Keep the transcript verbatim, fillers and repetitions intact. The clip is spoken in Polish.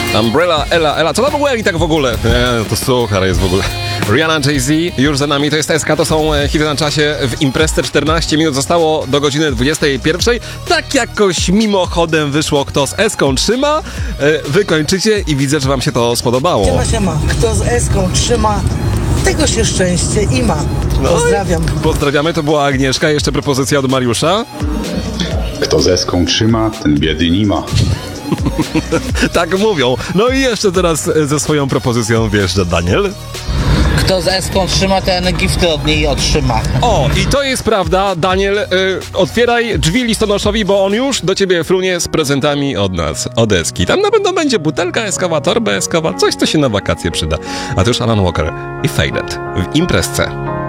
Umbrella, Ella, Ella, co to w ogóle i tak w ogóle? Nie, to suchar jest w ogóle. Rihanna, Jay-Z, już za nami, to jest S K, to są hity na czasie. W imprezce czternaście minut zostało do godziny dwudziestej pierwszej. Tak jakoś mimochodem wyszło, kto z S-ką trzyma. Wy kończycie i widzę, że wam się to spodobało. Siema, siema. Kto z S-ką trzyma, tego się szczęście i ma. Pozdrawiam. No, pozdrawiamy, to była Agnieszka. Jeszcze propozycja od Mariusza. Kto z eską trzyma, ten biedy nie ma. Tak mówią. No i jeszcze teraz ze swoją propozycją wjeżdża Daniel. Kto z eską trzyma, ten gifty od niej otrzyma. O, i to jest prawda. Daniel, y, otwieraj drzwi listonoszowi, bo on już do ciebie frunie z prezentami od nas, od Eski. Tam na pewno będzie butelka eskowa, torba eskowa, coś, co się na wakacje przyda. A to już Alan Walker i Faded w imprezce.